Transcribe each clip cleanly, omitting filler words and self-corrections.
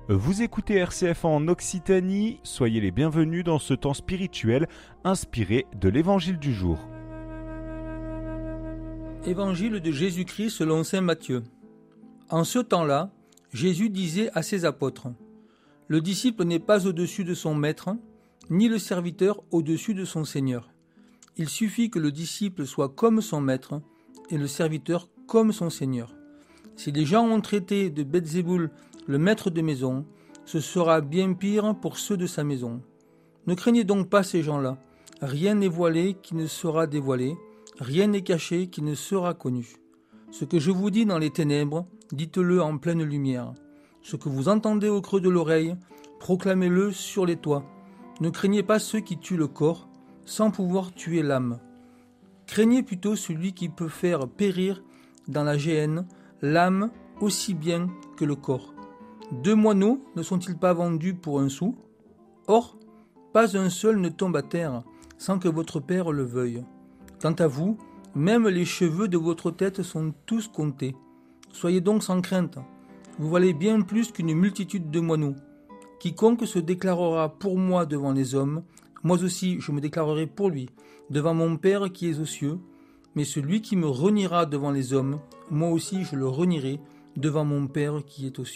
Vous écoutez RCF en Occitanie, soyez les bienvenus dans ce temps spirituel inspiré de l'Évangile du jour. Évangile de Jésus-Christ selon saint Matthieu. En ce temps-là, Jésus disait à ses apôtres : « Le disciple n'est pas au-dessus de son maître, ni le serviteur au-dessus de son Seigneur. Il suffit que le disciple soit comme son maître et le serviteur comme son Seigneur. Si les gens ont traité de Belzéboul le maître de maison, ce sera bien pire pour ceux de sa maison. Ne craignez donc pas ces gens-là. Rien n'est voilé qui ne sera dévoilé, rien n'est caché qui ne sera connu. Ce que je vous dis dans les ténèbres, dites-le en pleine lumière. Ce que vous entendez au creux de l'oreille, proclamez-le sur les toits. Ne craignez pas ceux qui tuent le corps, sans pouvoir tuer l'âme. Craignez plutôt celui qui peut faire périr dans la géhenne l'âme aussi bien que le corps. 2 moineaux ne sont-ils pas vendus pour 1 sou ? Or, pas un seul ne tombe à terre sans que votre Père le veuille. Quant à vous, même les cheveux de votre tête sont tous comptés. Soyez donc sans crainte. Vous valez bien plus qu'une multitude de moineaux. Quiconque se déclarera pour moi devant les hommes, moi aussi je me déclarerai pour lui, devant mon Père qui est aux cieux. Mais celui qui me reniera devant les hommes, moi aussi je le renierai devant mon Père qui est aux cieux. »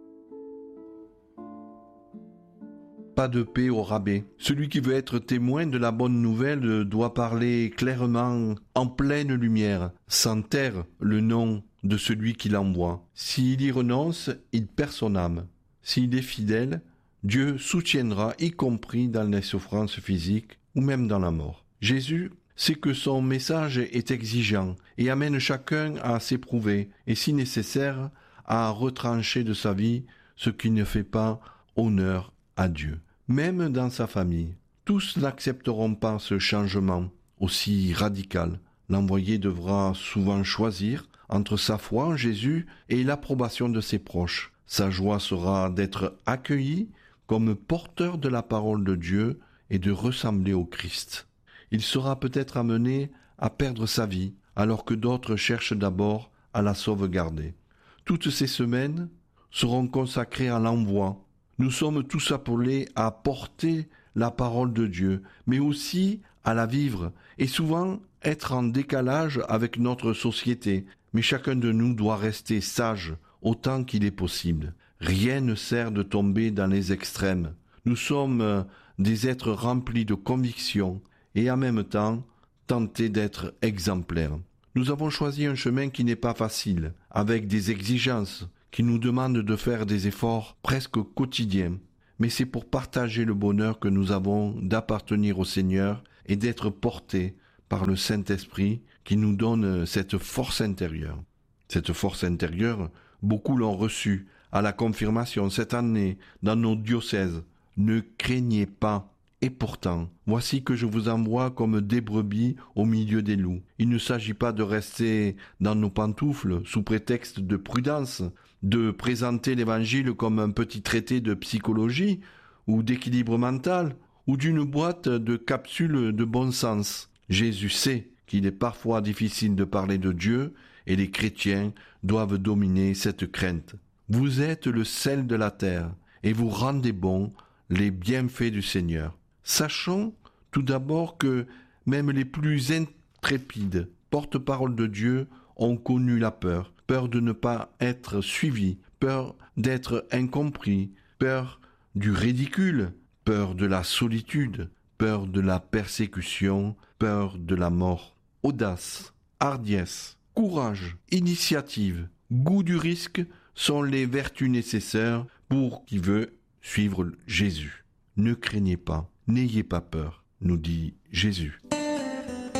Pas de paix au rabais. Celui qui veut être témoin de la bonne nouvelle doit parler clairement, en pleine lumière, sans taire le nom de celui qui l'envoie. S'il y renonce, il perd son âme. S'il est fidèle, Dieu soutiendra, y compris dans les souffrances physiques ou même dans la mort. Jésus sait que son message est exigeant et amène chacun à s'éprouver et, si nécessaire, à retrancher de sa vie ce qui ne fait pas honneur à Dieu. Même dans sa famille, tous n'accepteront pas ce changement aussi radical. L'envoyé devra souvent choisir entre sa foi en Jésus et l'approbation de ses proches. Sa joie sera d'être accueilli comme porteur de la parole de Dieu et de ressembler au Christ. Il sera peut-être amené à perdre sa vie, alors que d'autres cherchent d'abord à la sauvegarder. Toutes ces semaines seront consacrées à l'envoi. Nous sommes tous appelés à porter la parole de Dieu, mais aussi à la vivre, et souvent être en décalage avec notre société. Mais chacun de nous doit rester sage autant qu'il est possible. Rien ne sert de tomber dans les extrêmes. Nous sommes des êtres remplis de convictions et en même temps tentés d'être exemplaires. Nous avons choisi un chemin qui n'est pas facile, avec des exigences qui nous demandent de faire des efforts presque quotidiens. Mais c'est pour partager le bonheur que nous avons d'appartenir au Seigneur et d'être portés par le Saint-Esprit qui nous donne cette force intérieure. Cette force intérieure, beaucoup l'ont reçue à la confirmation cette année dans nos diocèses. Ne craignez pas. Et pourtant, voici que je vous envoie comme des brebis au milieu des loups. Il ne s'agit pas de rester dans nos pantoufles sous prétexte de prudence, de présenter l'Évangile comme un petit traité de psychologie ou d'équilibre mental ou d'une boîte de capsules de bon sens. Jésus sait qu'il est parfois difficile de parler de Dieu et les chrétiens doivent dominer cette crainte. Vous êtes le sel de la terre et vous rendez bon les bienfaits du Seigneur. Sachons tout d'abord que même les plus intrépides porte-parole de Dieu ont connu la peur. Peur de ne pas être suivis, peur d'être incompris, peur du ridicule, peur de la solitude, peur de la persécution, peur de la mort. Audace, hardiesse, courage, initiative, goût du risque sont les vertus nécessaires pour qui veut suivre Jésus. Ne craignez pas, n'ayez pas peur, nous dit Jésus.